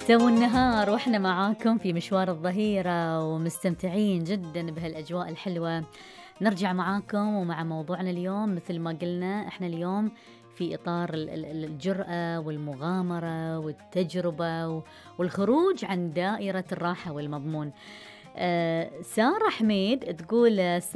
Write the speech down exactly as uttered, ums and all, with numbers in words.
تو النهار واحنا معاكم في مشوار الظهيرة ومستمتعين جدا بهالأجواء الحلوة. نرجع معاكم ومع موضوعنا اليوم، مثل ما قلنا احنا اليوم في إطار ال- ال- الجرأة والمغامرة والتجربة و- والخروج عن دائرة الراحة والمضمون. آه، سارة حميد تقول